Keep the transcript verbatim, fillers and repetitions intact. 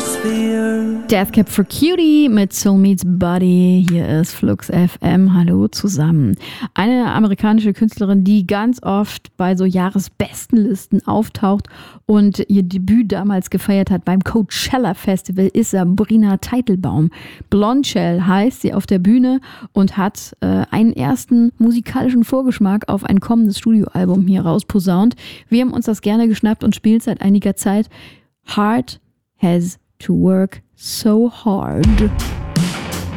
atmosphere. Death Cab for Cutie mit Soul Meets Body. Hier ist Flux F M. Hallo zusammen. Eine amerikanische Künstlerin, die ganz oft bei so Jahresbestenlisten auftaucht und ihr Debüt damals gefeiert hat beim Coachella Festival, ist Sabrina Teitelbaum. Blondshell heißt sie auf der Bühne und hat äh, einen ersten musikalischen Vorgeschmack auf ein kommendes Studioalbum hier rausposaunt. Wir haben uns das gerne geschnappt und spielt seit einiger Zeit. Heart has to work so hard.